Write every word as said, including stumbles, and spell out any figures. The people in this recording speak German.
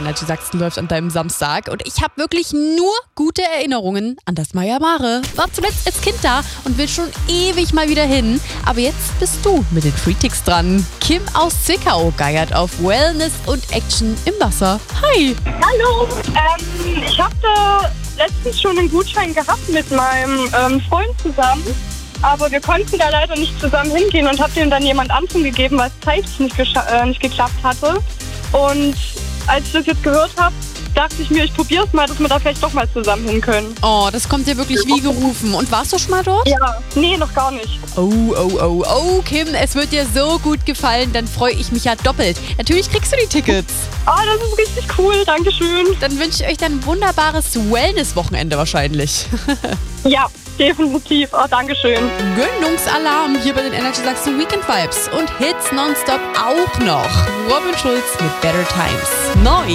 Energy Sachsen läuft an deinem Samstag. Und ich habe wirklich nur gute Erinnerungen an das Maya Mare. War zuletzt als Kind da und will schon ewig mal wieder hin. Aber jetzt bist du mit den Freetics dran. Kim aus Zwickau geiert auf Wellness und Action im Wasser. Hi! Hallo! Ähm, ich habe da letztens schon einen Gutschein gehabt mit meinem ähm, Freund zusammen. Aber wir konnten da leider nicht zusammen hingehen und habe dem dann jemand anderen gegeben, weil es zeitlich nicht, äh, nicht geklappt hatte. Und als ich das jetzt gehört habe, dachte ich mir, ich probiere es mal, dass wir da vielleicht doch mal zusammen hin können. Oh, das kommt dir wirklich wie gerufen. Und warst du schon mal dort? Ja, nee, noch gar nicht. Oh, oh, oh, oh, Kim, es wird dir so gut gefallen, dann freue ich mich ja doppelt. Natürlich kriegst du die Tickets. Ah, das ist richtig cool, dankeschön. Dann wünsche ich euch dann ein wunderbares Wellness-Wochenende wahrscheinlich. Ja, definitiv. Oh, dankeschön. Gönnungsalarm hier bei den Energy Sachsen Weekend Vibes. Und Hits nonstop auch noch. Robin Schulz mit Better Times. Neu.